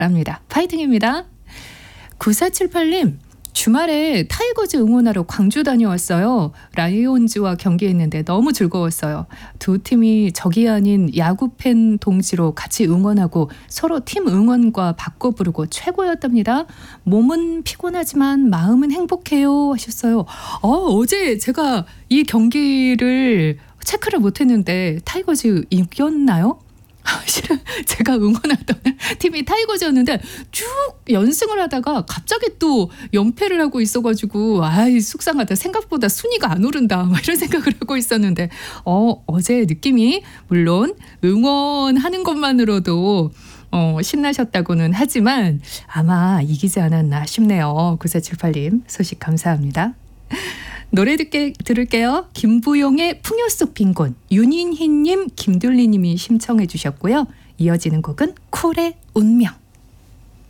랍니다. 파이팅입니다. 9478님, 주말에 타이거즈 응원하러 광주 다녀왔어요. 라이온즈와 경기했는데 너무 즐거웠어요. 두 팀이 적이 아닌 야구팬 동지로 같이 응원하고 서로 팀 응원과 바꿔 부르고 최고였답니다. 몸은 피곤하지만 마음은 행복해요 하셨어요. 어제 제가 이 경기를 체크를 못했는데 타이거즈 이겼나요? 실은 제가 응원하던 팀이 타이거즈였는데 쭉 연승을 하다가 갑자기 또 연패를 하고 있어가지고 속상하다. 생각보다 순위가 안 오른다. 이런 생각을 하고 있었는데 어제 느낌이 물론 응원하는 것만으로도 신나셨다고는 하지만 아마 이기지 않았나 싶네요. 9478님 소식 감사합니다. 노래 들을게요. 김부용의 풍요 속 빈곤, 윤인희님, 김둘리님이 신청해 주셨고요. 이어지는 곡은 쿨의 운명.